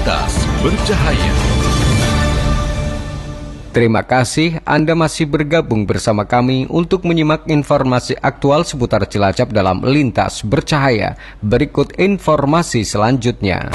Lintas Bercahaya. Terima kasih Anda masih bergabung bersama kami untuk menyimak informasi aktual seputar Cilacap dalam Lintas Bercahaya. Berikut informasi selanjutnya.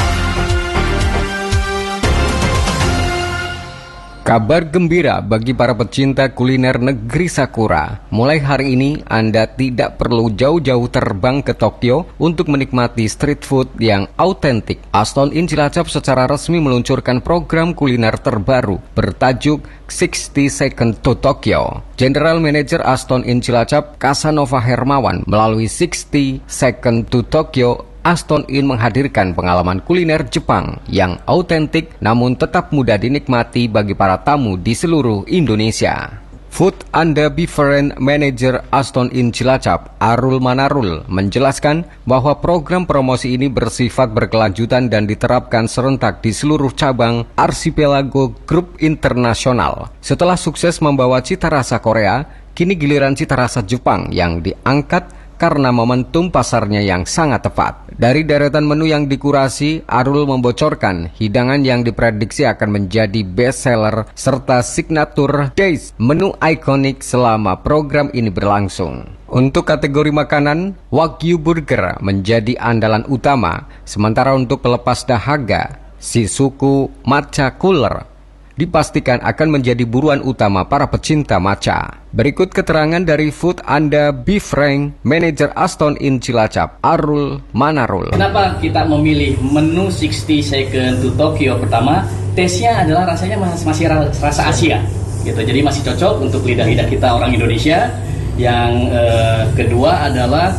Kabar gembira bagi para pecinta kuliner negeri Sakura. Mulai hari ini Anda tidak perlu jauh-jauh terbang ke Tokyo untuk menikmati street food yang autentik. Aston Inn Cilacap secara resmi meluncurkan program kuliner terbaru bertajuk 60 Second to Tokyo. General Manager Aston Inn Cilacap, Kasanova Hermawan, melalui 60 Second to Tokyo, Aston Inn menghadirkan pengalaman kuliner Jepang yang autentik namun tetap mudah dinikmati bagi para tamu di seluruh Indonesia. Food and Beverage Manager Aston Inn Cilacap, Arul Manarul, menjelaskan bahwa program promosi ini bersifat berkelanjutan dan diterapkan serentak di seluruh cabang Archipelago Group Internasional. Setelah sukses membawa cita rasa Korea, kini giliran cita rasa Jepang yang diangkat karena momentum pasarnya yang sangat tepat. Dari deretan menu yang dikurasi, Arul membocorkan hidangan yang diprediksi akan menjadi best seller serta signature days menu ikonik selama program ini berlangsung. Untuk kategori makanan, Wagyu Burger menjadi andalan utama, sementara untuk pelepas dahaga, Shizuku Matcha Cooler dipastikan akan menjadi buruan utama para pecinta matcha. Berikut keterangan dari Food and Beverage Manager Aston Inn Cilacap, Arul Manarul. Kenapa kita memilih menu 60 Second to Tokyo? Pertama, tesnya adalah rasanya masih rasa Asia, gitu. Jadi masih cocok untuk lidah-lidah kita orang Indonesia. Yang kedua adalah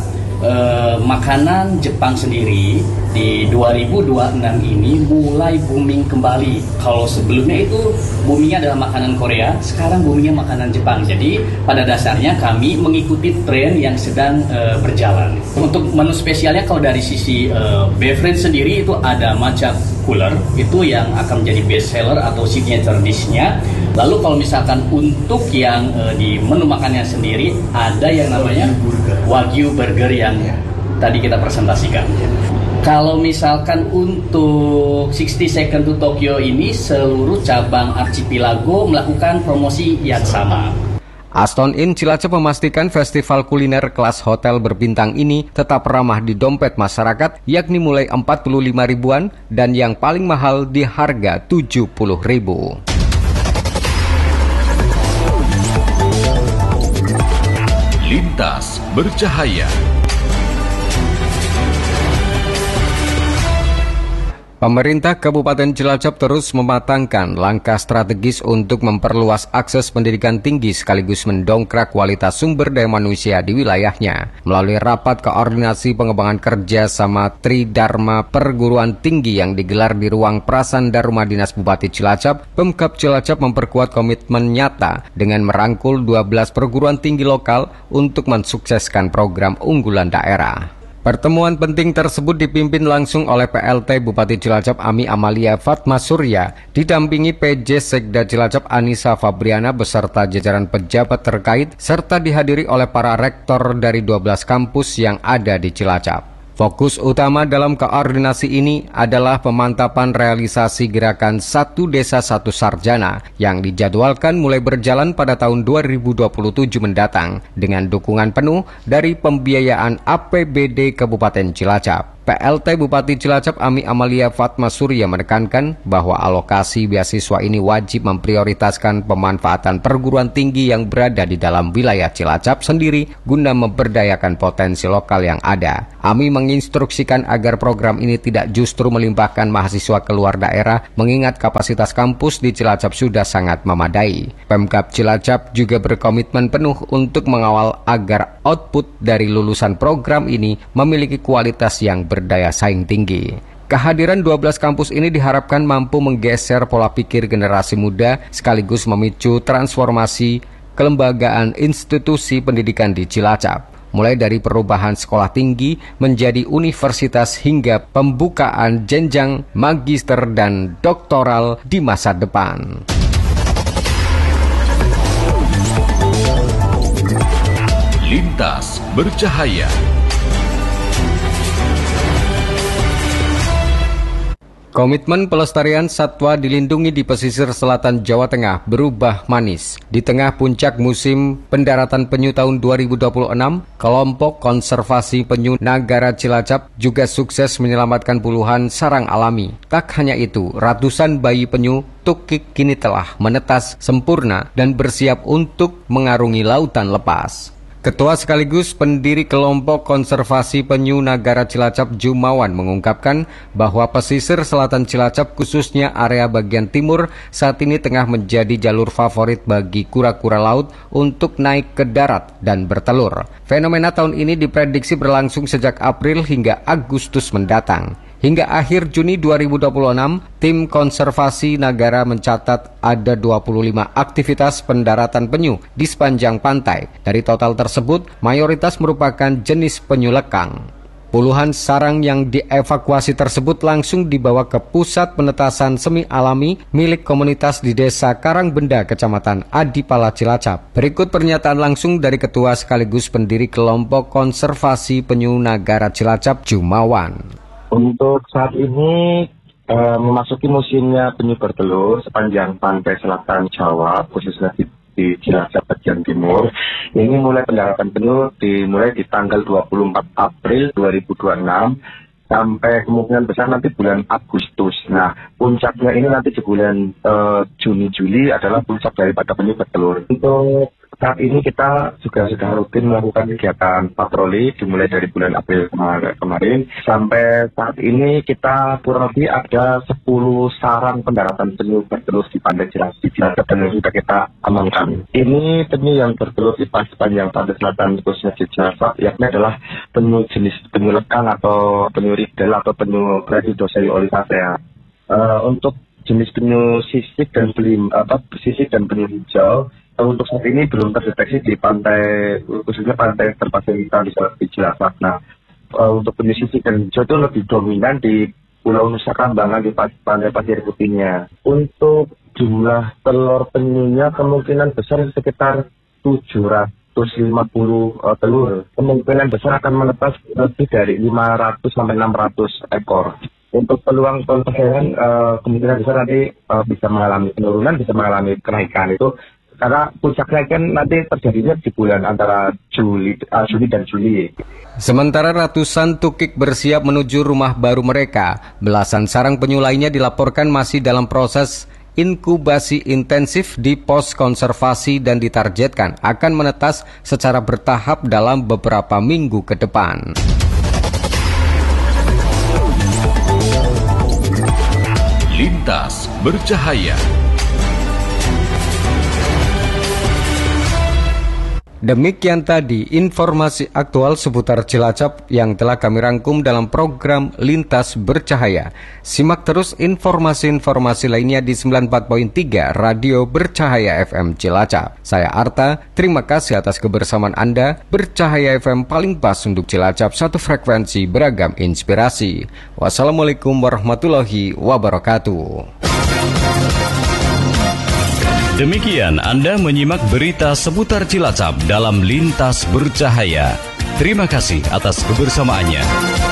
makanan Jepang sendiri di 2026 ini mulai booming kembali. Kalau sebelumnya itu boomingnya adalah makanan Korea, sekarang boomingnya makanan Jepang. Jadi pada dasarnya kami mengikuti tren yang sedang berjalan. Untuk menu spesialnya kalau dari sisi beverage sendiri itu ada matcha cooler, itu yang akan menjadi best seller atau signature dish-nya. Lalu kalau misalkan untuk yang di menu makannya sendiri ada yang namanya Wagyu Burger yang tadi kita presentasikan. Kalau misalkan untuk 60 Second to Tokyo ini seluruh cabang Archipelago melakukan promosi yang sama. Aston Inn Cilacap memastikan festival kuliner kelas hotel berbintang ini tetap ramah di dompet masyarakat, yakni mulai 45 ribuan dan yang paling mahal di harga 70 ribu. Lintas Bercahaya. Pemerintah Kabupaten Cilacap terus mematangkan langkah strategis untuk memperluas akses pendidikan tinggi sekaligus mendongkrak kualitas sumber daya manusia di wilayahnya. Melalui rapat koordinasi pengembangan kerja sama Tridharma Perguruan Tinggi yang digelar di ruang Prasanda Rumah Dinas Bupati Cilacap, Pemkab Cilacap memperkuat komitmen nyata dengan merangkul 12 perguruan tinggi lokal untuk mensukseskan program unggulan daerah. Pertemuan penting tersebut dipimpin langsung oleh PLT Bupati Cilacap Ami Amalia Fatma Surya, didampingi PJ Sekda Cilacap Anissa Fabriana beserta jajaran pejabat terkait, serta dihadiri oleh para rektor dari 12 kampus yang ada di Cilacap. Fokus utama dalam koordinasi ini adalah pemantapan realisasi gerakan Satu Desa Satu Sarjana yang dijadwalkan mulai berjalan pada tahun 2027 mendatang dengan dukungan penuh dari pembiayaan APBD Kabupaten Cilacap. PLT Bupati Cilacap Ami Amalia Fatma Surya menekankan bahwa alokasi beasiswa ini wajib memprioritaskan pemanfaatan perguruan tinggi yang berada di dalam wilayah Cilacap sendiri guna memberdayakan potensi lokal yang ada. Ami menginstruksikan agar program ini tidak justru melimpahkan mahasiswa keluar daerah mengingat kapasitas kampus di Cilacap sudah sangat memadai. Pemkab Cilacap juga berkomitmen penuh untuk mengawal agar output dari lulusan program ini memiliki kualitas yang berdaya saing tinggi. Kehadiran 12 kampus ini diharapkan mampu menggeser pola pikir generasi muda sekaligus memicu transformasi kelembagaan institusi pendidikan di Cilacap, mulai dari perubahan sekolah tinggi menjadi universitas hingga pembukaan jenjang magister dan doktoral di masa depan. Lintas Bercahaya. Komitmen pelestarian satwa dilindungi di pesisir selatan Jawa Tengah berubah manis. Di tengah puncak musim pendaratan penyu tahun 2026, kelompok konservasi penyu Nagara Cilacap juga sukses menyelamatkan puluhan sarang alami. Tak hanya itu, ratusan bayi penyu tukik kini telah menetas sempurna dan bersiap untuk mengarungi lautan lepas. Ketua sekaligus pendiri kelompok konservasi penyu Nagara Cilacap Jumawan mengungkapkan bahwa pesisir selatan Cilacap khususnya area bagian timur saat ini tengah menjadi jalur favorit bagi kura-kura laut untuk naik ke darat dan bertelur. Fenomena tahun ini diprediksi berlangsung sejak April hingga Agustus mendatang. Hingga akhir Juni 2026, tim konservasi Nagara mencatat ada 25 aktivitas pendaratan penyu di sepanjang pantai. Dari total tersebut, mayoritas merupakan jenis penyu lekang. Puluhan sarang yang dievakuasi tersebut langsung dibawa ke pusat penetasan semi alami milik komunitas di Desa Karangbenda, Kecamatan Adipala, Cilacap. Berikut pernyataan langsung dari Ketua sekaligus pendiri kelompok konservasi penyu Nagara Cilacap, Jumawan. Untuk saat ini memasuki musimnya penyu bertelur sepanjang pantai selatan Jawa, khususnya di Cilacap bagian timur. Ini mulai pendaratan penyu dimulai di tanggal 24 April 2026 sampai kemungkinan besar nanti bulan Agustus. Nah, puncaknya ini nanti di bulan Juni-Juli adalah puncak daripada penyu bertelur. Untuk saat ini kita juga sudah rutin melakukan kegiatan patroli dimulai dari bulan April kemarin sampai saat ini kita kurang lebih ada 10 sarang pendaratan penyu bertelur di pantai Cilacap dan sudah kita amankan. Ini penyu yang bertelur di sepanjang pantai selatan khususnya di Cilacap yakni adalah penyu jenis penyu lekang atau penyu ridel atau penyu Brachydocea olisacea. Untuk jenis penyu sisik dan penyu hijau untuk saat ini belum terdeteksi di pantai, khususnya pantai terpasir kita di Cilacap. Nah, untuk penyu sisik dan hijau itu lebih dominan di Pulau Nusa Kambangan di pantai pasir putihnya. Untuk jumlah telur penyunya kemungkinan besar sekitar 750 telur. Kemungkinan besar akan menetas lebih dari 500 sampai 600 ekor. Untuk peluang konservasi kemungkinan besar nanti bisa mengalami penurunan, bisa mengalami kenaikan itu. Karena puncaknya kan nanti terjadinya di bulan antara Juni dan Juli. Sementara ratusan tukik bersiap menuju rumah baru mereka, belasan sarang penyu lainnya dilaporkan masih dalam proses inkubasi intensif di pos konservasi dan ditargetkan akan menetas secara bertahap dalam beberapa minggu ke depan. Lintas Bercahaya. Demikian tadi informasi aktual seputar Cilacap yang telah kami rangkum dalam program Lintas Bercahaya. Simak terus informasi-informasi lainnya di 94.3 Radio Bercahaya FM Cilacap. Saya Arta, terima kasih atas kebersamaan Anda. Bercahaya FM paling pas untuk Cilacap, satu frekuensi beragam inspirasi. Wassalamualaikum warahmatullahi wabarakatuh. Demikian Anda menyimak berita seputar Cilacap dalam Lintas Bercahaya. Terima kasih atas kebersamaannya.